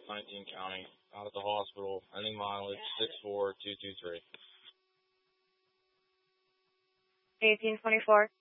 19 County, out at the hospital, ending mileage 64223. 1824.